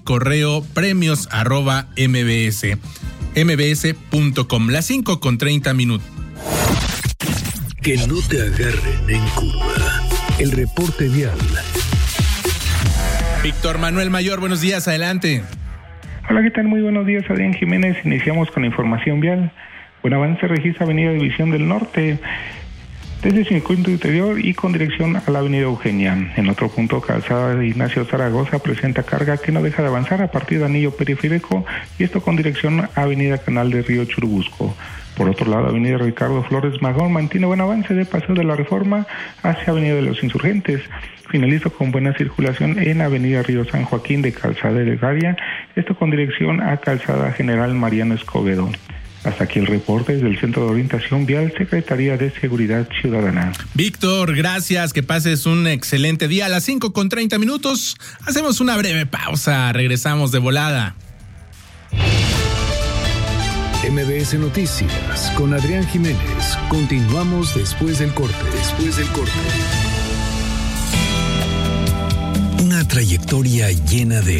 correo premios@mbs.com. Las 5:30. Que no te agarren en curva. El reporte vial. Víctor Manuel Mayor, buenos días, adelante. Hola, ¿qué tal? Muy buenos días, Adrián Jiménez. Iniciamos con la información vial. Buen avance registra Avenida División del Norte desde el circuito interior y con dirección a la Avenida Eugenia. En otro punto, calzada de Ignacio Zaragoza presenta carga que no deja de avanzar a partir de Anillo Periférico, y esto con dirección a Avenida Canal de Río Churubusco. Por otro lado, Avenida Ricardo Flores Magón mantiene buen avance de Paseo de la Reforma hacia Avenida de los Insurgentes. Finaliza con buena circulación en Avenida Río San Joaquín de Calzada Legaria, esto con dirección a Calzada General Mariano Escobedo. Hasta aquí el reporte desde el Centro de Orientación Vial, Secretaría de Seguridad Ciudadana. Víctor, gracias, que pases un excelente día. A las 5:30 hacemos una breve pausa, regresamos de volada. MBS Noticias con Adrián Jiménez. Continuamos después del corte. Una trayectoria llena de